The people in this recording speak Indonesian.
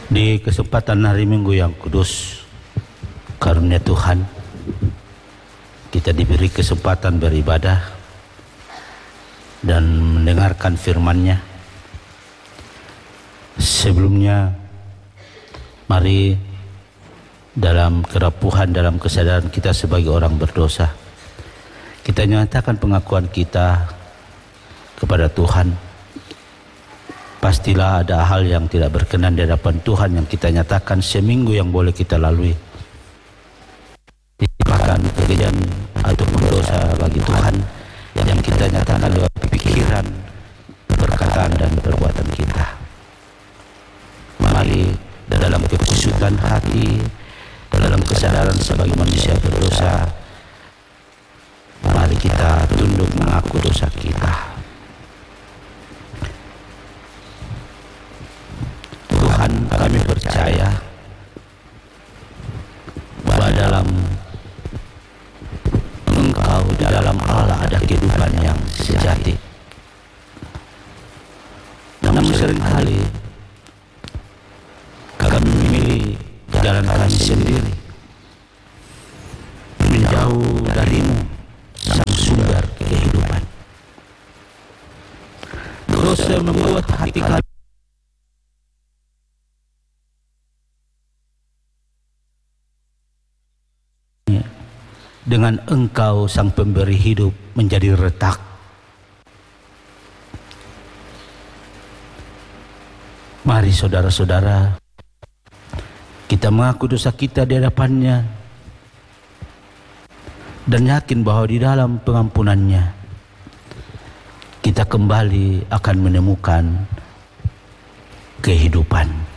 Di kesempatan hari Minggu yang kudus, karunia Tuhan, kita diberi kesempatan beribadah dan mendengarkan firman-Nya. Sebelumnya, mari dalam kerapuhan, dalam kesadaran kita sebagai orang berdosa, kita nyatakan pengakuan kita kepada Tuhan. Pastilah ada hal yang tidak berkenan di hadapan Tuhan yang kita nyatakan seminggu yang boleh kita lalui. Bahkan pekerjaan atau dosa bagi Tuhan yang kita nyatakan lewat pikiran, perkataan dan perbuatan kita. Mari dalam kekusutan hati, dalam kesadaran sebagai manusia berdosa, mari kita tunduk mengaku dosa kita. Tuhan, kami percaya bahwa dalam Engkau, di dalam Allah ada kehidupan yang sejati. Namun seringkali kami memilih jalan kami sendiri, menjauh darimu, sang sumber kehidupan. Dosa membuat hati kami dengan Engkau sang pemberi hidup menjadi retak. Mari saudara-saudara, kita mengaku dosa kita di hadapan-Nya dan yakin bahwa di dalam pengampunan-Nya kita kembali akan menemukan kehidupan.